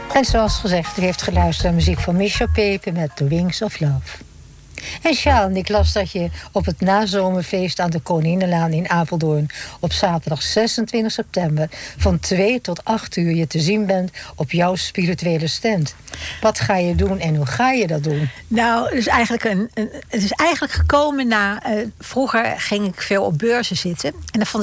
En zoals gezegd, u heeft geluisterd naar muziek van Misha Pepe met The Wings of Love. En Sjaan, ik las dat je op het nazomerfeest aan de Koninginnelaan in Apeldoorn op zaterdag 26 september van 2 tot 8 uur je te zien bent op jouw spirituele stand. Wat ga je doen en hoe ga je dat doen? Nou, het is eigenlijk gekomen na... vroeger ging ik veel op beurzen zitten. En dan vond